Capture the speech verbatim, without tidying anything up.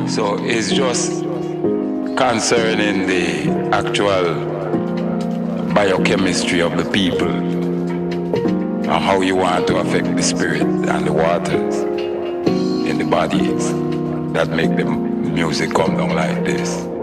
So it's just concerning the actual biochemistry of the people and how you want to affect the spirit and the waters in the bodies that make the music come down like this.